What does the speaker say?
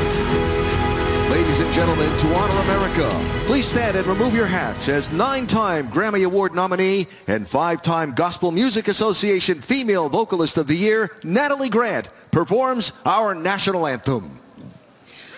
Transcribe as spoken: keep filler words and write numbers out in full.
Ladies and gentlemen, to honor America, please stand and remove your hats as nine-time Grammy Award nominee and five-time Gospel Music Association Female Vocalist of the Year, Natalie Grant, performs our national anthem.